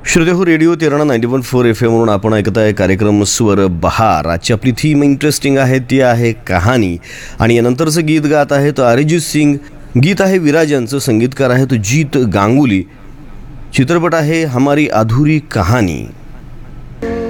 श्रोते radio Terna 91.4 FM म्हणून आपण ऐकत आहे कार्यक्रम स्वर बहार. आजची आपली थीम इंटरेस्टिंग आहे, ती आहे कहाणी. आणि यानंतरचं गीत गात आहे तो अरिजित सिंग. गीत आहे विराजांचं, संगीतकार आहे तो जीत गांगुली. चित्रपट आहे हमारी अधुरी कहानी.